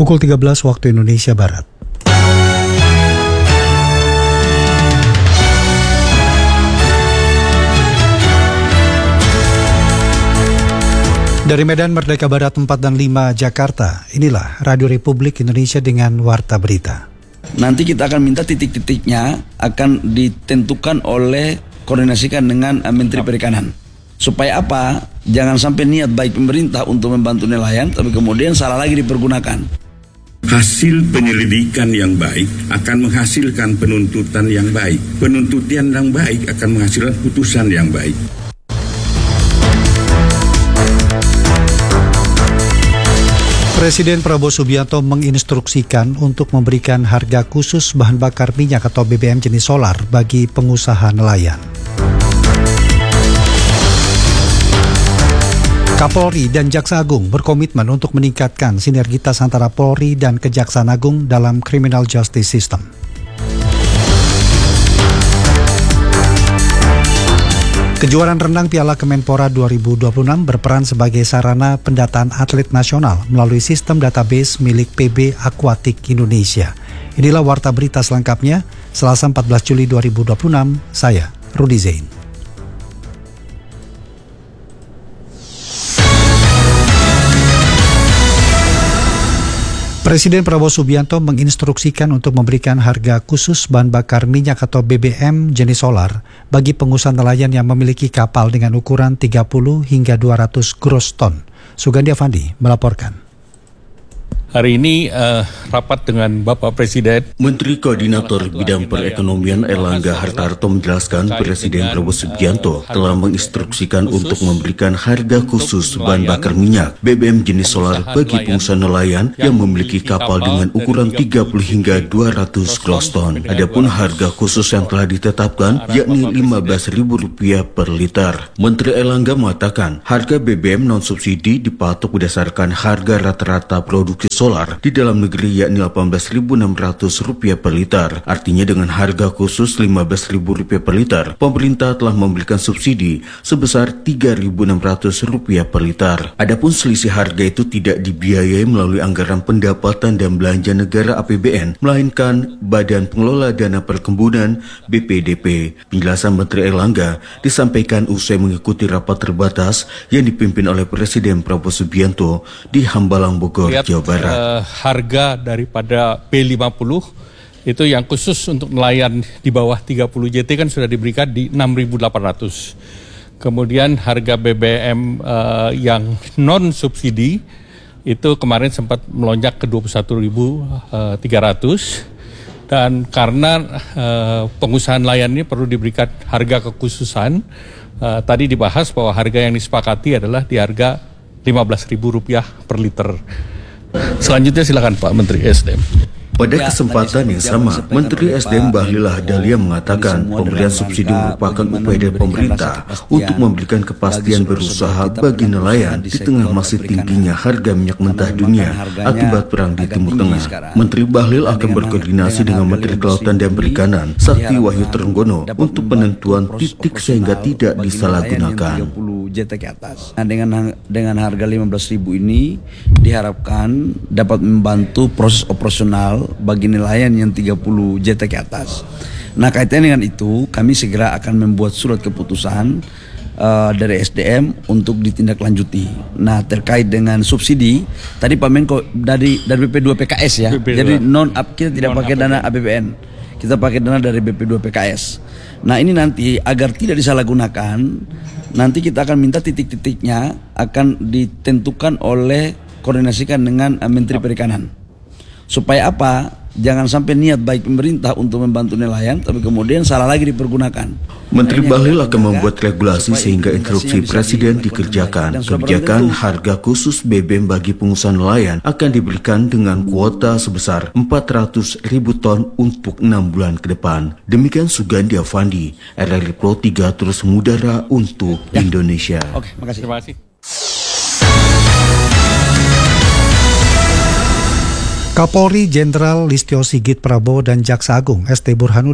Pukul 13 waktu Indonesia Barat. Dari Medan Merdeka Barat 4 dan 5 Jakarta, inilah Radio Republik Indonesia dengan Warta Berita. Nanti kita akan minta titik-titiknya akan ditentukan oleh koordinasikan dengan Menteri Perikanan. Supaya apa? Jangan sampai niat baik pemerintah untuk membantu nelayan, tapi kemudian salah lagi dipergunakan. Hasil penyelidikan yang baik akan menghasilkan penuntutan yang baik. Penuntutan yang baik akan menghasilkan putusan yang baik. Presiden Prabowo Subianto menginstruksikan untuk memberikan harga khusus bahan bakar minyak atau BBM jenis solar bagi pengusaha nelayan. Kapolri dan Jaksa Agung berkomitmen untuk meningkatkan sinergitas antara Polri dan Kejaksaan Agung dalam criminal justice system. Kejuaraan renang Piala Kemenpora 2026 berperan sebagai sarana pendataan atlet nasional melalui sistem database milik PB Aquatic Indonesia. Inilah Warta Berita selengkapnya, Selasa 14 Juli 2026, saya Rudi Zain. Presiden Prabowo Subianto menginstruksikan untuk memberikan harga khusus bahan bakar minyak atau BBM jenis solar bagi pengusaha nelayan yang memiliki kapal dengan ukuran 30 hingga 200 gross ton. Sugandi Avandi melaporkan. Hari ini rapat dengan Bapak Presiden. Menteri Koordinator Bidang Perekonomian Erlangga Hartarto menjelaskan Presiden Prabowo Subianto telah menginstruksikan untuk memberikan harga khusus bahan bakar minyak BBM jenis solar bagi pengusaha nelayan yang memiliki kapal dengan ukuran 30 hingga 200 gross ton. Adapun harga khusus yang telah ditetapkan yakni Rp15.000 per liter. Menteri Erlangga mengatakan harga BBM non-subsidi dipatok berdasarkan harga rata-rata produksi solar di dalam negeri yakni Rp18.600 per liter. Artinya dengan harga khusus Rp15.000 per liter, pemerintah telah memberikan subsidi sebesar Rp3.600 per liter. Adapun selisih harga itu tidak dibiayai melalui anggaran pendapatan dan belanja negara APBN, melainkan Badan Pengelola Dana Perkebunan BPDP. Penjelasan Menteri Erlangga disampaikan usai mengikuti rapat terbatas yang dipimpin oleh Presiden Prabowo Subianto di Hambalang, Bogor, Jawa Barat. Harga daripada P50 itu yang khusus untuk nelayan di bawah 30 JT kan sudah diberikan di 6.800. Kemudian harga BBM yang non subsidi itu kemarin sempat melonjak ke 21.300. Dan karena pengusaha nelayan ini perlu diberikan harga kekhususan, tadi dibahas bahwa harga yang disepakati adalah di harga Rp15.000 per liter. Selanjutnya silakan Pak Menteri SDM. Pada kesempatan yang sama, Menteri SDM Bahlil Lahadalia mengatakan pemberian subsidi merupakan upaya dari pemerintah untuk memberikan kepastian berusaha bagi nelayan di tengah masih tingginya harga minyak mentah dunia akibat perang di Timur Tengah. Menteri Bahlil akan berkoordinasi dengan Menteri Kelautan dan Perikanan Sakti Wahyu Trenggono untuk penentuan titik sehingga tidak disalahgunakan. Nah, dengan harga 15.000 ini diharapkan dapat membantu proses operasional bagi nelayan yang 30 JT ke atas. Nah, kaitannya dengan itu, kami segera akan membuat surat keputusan dari SDM untuk ditindaklanjuti. Nah, terkait dengan subsidi, tadi Pak Menko dari BP2 PKS ya. Jadi kita tidak pakai dana APBN. Kita pakai dana dari BP2 PKS. Nah, ini nanti agar tidak disalahgunakan, nanti kita akan minta titik-titiknya akan ditentukan oleh koordinasikan dengan Menteri Perikanan. Supaya apa? Jangan sampai niat baik pemerintah untuk membantu nelayan, tapi kemudian salah lagi dipergunakan. Menteri Bahlil akan membuat regulasi sehingga instruksi Presiden dikerjakan. Kebijakan harga khusus BBM bagi pengusaha nelayan akan diberikan dengan kuota sebesar 400.000 ton untuk 6 bulan ke depan. Demikian Sugandi Avandi, RRI Pro 3 terus mengudara untuk Indonesia. Oke, makasih. Terima kasih. Kapolri Jenderal Listio Sigit Prabowo dan Jaksa Agung ST Burhanuddin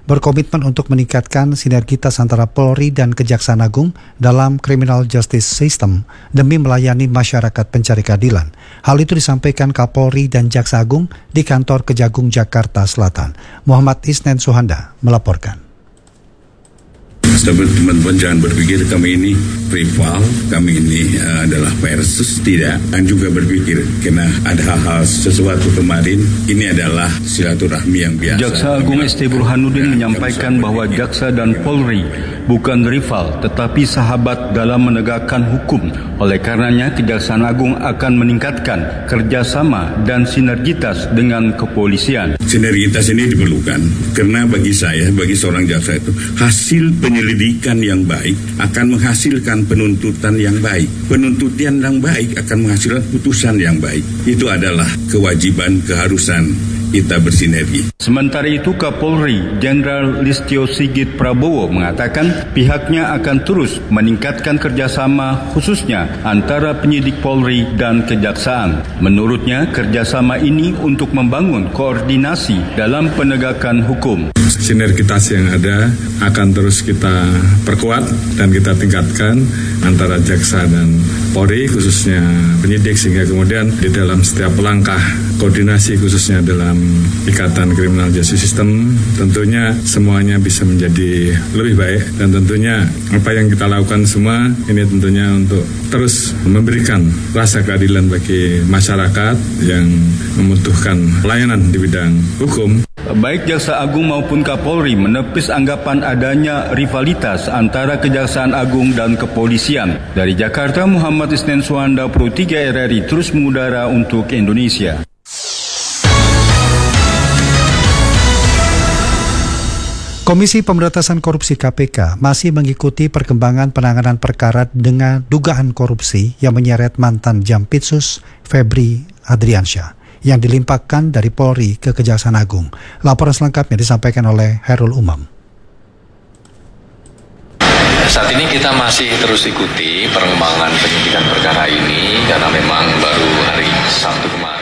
berkomitmen untuk meningkatkan sinergitas antara Polri dan Kejaksaan Agung dalam criminal justice system demi melayani masyarakat pencari keadilan. Hal itu disampaikan Kapolri dan Jaksa Agung di kantor Kejagung Jakarta Selatan. Muhammad Isnen Suhanda melaporkan. Teman-teman jangan berpikir kami ini rival, kami ini adalah versus, tidak. Dan juga berpikir karena ada hal-hal sesuatu kemarin, ini adalah silaturahmi yang biasa. Jaksa Agung ST Burhanuddin menyampaikan bahwa Jaksa dan Polri bukan rival, tetapi sahabat dalam menegakkan hukum. Oleh karenanya, Kejaksaan Agung akan meningkatkan kerjasama dan sinergitas dengan kepolisian. Sinergitas ini diperlukan karena bagi saya, bagi seorang jaksa itu, hasil penyelidikan yang baik akan menghasilkan penuntutan yang baik. Penuntutan yang baik akan menghasilkan putusan yang baik. Itu adalah kewajiban, keharusan kita bersinergi. Sementara itu, Kapolri Jenderal Listio Sigit Prabowo mengatakan pihaknya akan terus meningkatkan kerjasama khususnya antara penyidik Polri dan Kejaksaan. Menurutnya, kerjasama ini untuk membangun koordinasi dalam penegakan hukum. Sinergitas yang ada akan terus kita perkuat dan kita tingkatkan antara Jaksa dan Polri, khususnya penyidik, sehingga kemudian di dalam setiap langkah koordinasi khususnya dalam ikatan criminal justice system, tentunya semuanya bisa menjadi lebih baik, dan tentunya apa yang kita lakukan semua ini tentunya untuk terus memberikan rasa keadilan bagi masyarakat yang membutuhkan pelayanan di bidang hukum. Baik Jaksa Agung maupun Kapolri menepis anggapan adanya rivalitas antara Kejaksaan Agung dan Kepolisian. Dari Jakarta, Muhammad Isnen Suhanda, Pro 3 RRI terus mengudara untuk Indonesia. Komisi Pemberantasan Korupsi KPK masih mengikuti perkembangan penanganan perkara dengan dugaan korupsi yang menyeret mantan Jampitsus Febri Adriansyah yang dilimpahkan dari Polri ke Kejaksaan Agung. Laporan selengkapnya disampaikan oleh Herul Umam. Saat ini kita masih terus ikuti perkembangan penyidikan perkara ini karena memang baru hari Sabtu kemarin